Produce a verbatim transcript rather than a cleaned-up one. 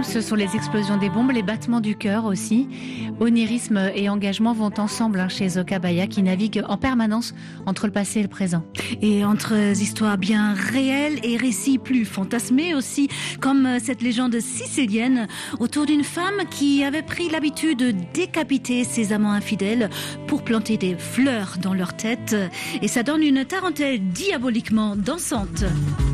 Ce sont les explosions des bombes, les battements du cœur aussi. Onirisme et engagement vont ensemble hein, chez Zoka Baya qui navigue en permanence entre le passé et le présent. Et entre histoires bien réelles et récits plus fantasmés aussi, comme cette légende sicilienne autour d'une femme qui avait pris l'habitude de décapiter ses amants infidèles pour planter des fleurs dans leur tête. Et ça donne une tarentelle diaboliquement dansante.